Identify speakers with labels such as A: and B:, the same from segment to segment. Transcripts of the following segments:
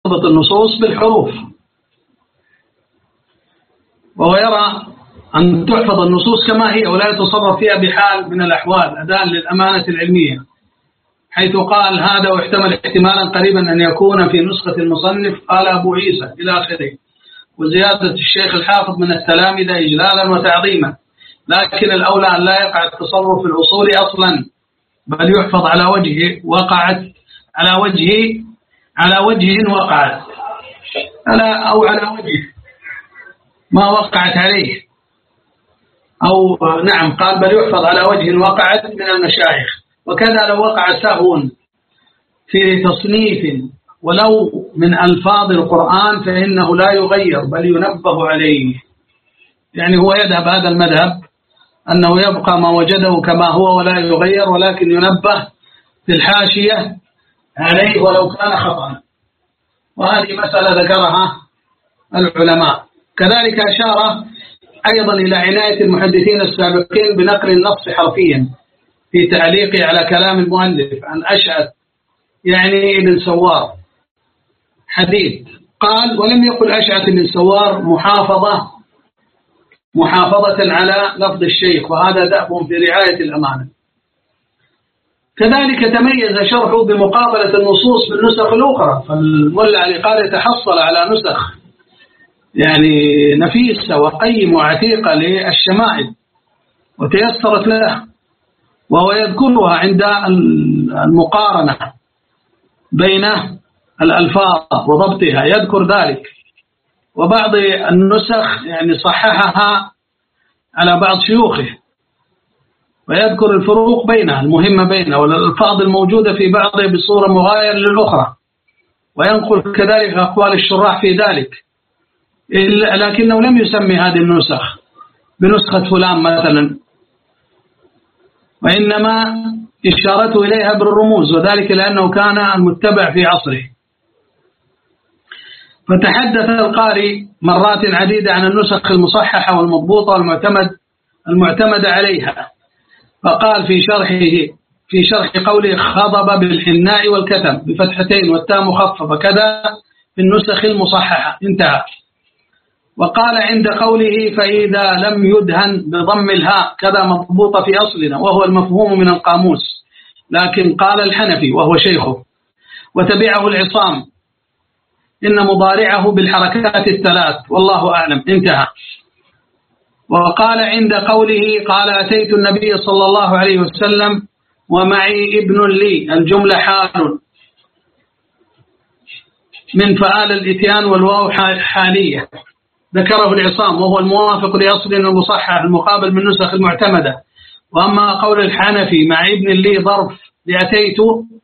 A: يربط النصوص بالحروف، وهو يرى أن تحفظ النصوص كما هي ولا يتصرف فيها بحال من الأحوال أداء للأمانة العلمية، حيث قال هذا واحتمل احتمالا قريبا أن يكون في نسخة المصنف قال أبو عيسى إلى آخره، وزيادة الشيخ الحافظ من التلامذة إجلالا وتعظيما، لكن الأولى أن لا يقع التصرف في الأصول أصلا، بل يحفظ على وجهه وقعت على وجه وقعت أو على وجه ما وقعت عليه، أو نعم قال بل يحفظ على وجه وقعت من المشايخ. وكذا لو وقع سهو في تصنيف ولو من ألفاظ القرآن فإنه لا يغير بل ينبه عليه، يعني هو يذهب هذا المذهب أنه يبقى ما وجده كما هو ولا يغير، ولكن ينبه في الحاشية عليه ولو كان خطأ، وهذه مسألة ذكرها العلماء. كذلك أشار أيضا إلى عناية المحدثين السابقين بنقل النص حرفيا في تعليقه على كلام المؤلف عن أشعث يعني ابن سوار حديث، قال ولم يقل أشعث بن سوار محافظة على لفظ الشيخ، وهذا دأب في رعاية الأمانة. كذلك تميز شرحه بمقابلة النصوص بالنسخ الأخرى، فالملا علي قال يتحصل على نسخ يعني نفيسة وقيمة وعتيقة للشمائل وتيسرت له، وهو يذكرها عند المقارنة بين الألفاظ وضبطها يذكر ذلك، وبعض النسخ يعني صححها على بعض شيوخه ويذكر الفروق بينها المهمة بينها والألفاظ الموجودة في بعضها بصورة مغايرة للأخرى، وينقل كذلك أقوال الشراح في ذلك، لكنه لم يسمي هذه النسخ بنسخة فلان مثلا، وإنما إشارته إليها بالرموز، وذلك لأنه كان المتبع في عصره. فتحدث القارئ مرات عديدة عن النسخ المصححة والمضبوطة المعتمدة عليها، فقال في شرح قوله خضب بالحناء والكتم بفتحتين والتاء مخففة كذا في النسخ المصححة انتهى. وقال عند قوله فإذا لم يدهن بضم الهاء كذا مضبوطة في أصلنا، وهو المفهوم من القاموس، لكن قال الحنفي وهو شيخه وتبعه العصام إن مضارعه بالحركات الثلاث والله أعلم انتهى. وقال عند قوله قال أتيت النبي صلى الله عليه وسلم ومعي ابن لي الجملة حال من فعال الإتيان والواو حالية، ذكره العصام وهو الموافق لأصل المصحح المقابل من النسخ المعتمدة. وأما قول الحنفي مع ابن لي ظرف لأتيت،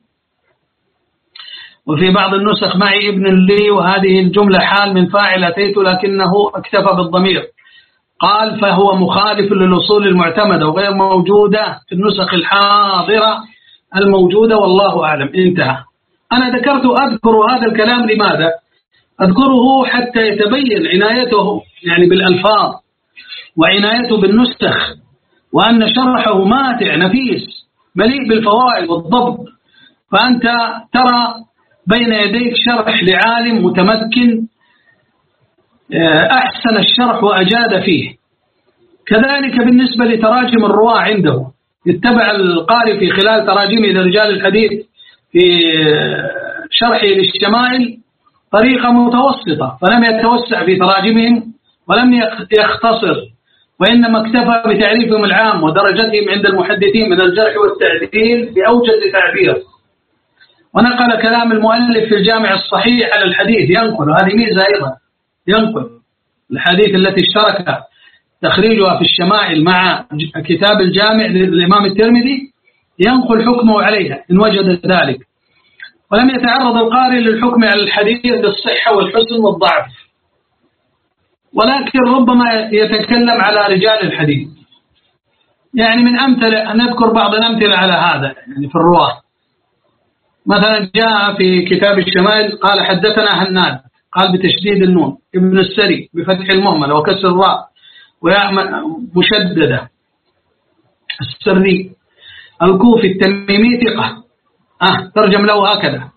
A: وفي بعض النسخ معي ابن لي وهذه الجملة حال من فاعل أتيت لكنه اكتفى بالضمير، قال فهو مخالف للأصول المعتمدة وغير موجودة في النسخ الحاضرة الموجودة والله أعلم انتهى. أنا أذكر هذا الكلام لماذا؟ أذكره حتى يتبين عنايته يعني بالألفاظ وعنايته بالنسخ، وأن شرحه ماتع نفيس مليء بالفوائد والضبط، فأنت ترى بين يديك شرح لعالم متمكن أحسن الشرح وأجاد فيه. كذلك بالنسبة لتراجم الرواة عنده، اتبع القارئ في خلال تراجمه لرجال الحديث في شرحه للشمائل طريقة متوسطة، فلم يتوسع في تراجمهم ولم يختصر، وإنما اكتفى بتعريفهم العام ودرجتهم عند المحدثين من الجرح والتعديل بأوجز تعبير، ونقل كلام المؤلف في الجامع الصحيح على الحديث ينقل، هذه ميزة أيضا، ينقل الحديث التي اشترك تخريجها في الشمائل مع كتاب الجامع للإمام الترمذي ينقل حكمه عليها إن وجد ذلك، ولم يتعرض القارئ للحكم على الحديث بالصحة والحسن والضعف، ولكن ربما يتكلم على رجال الحديث. يعني من أمثلة نذكر بعض الأمثلة على هذا يعني في الرواة، مثلا جاء في كتاب الشمائل قال حدثنا هناد قال بتشديد النون ابن السري بفتح المهملة وكسر الراء مشددة السري الكوفي التميمي ثقة ترجم له هكذا،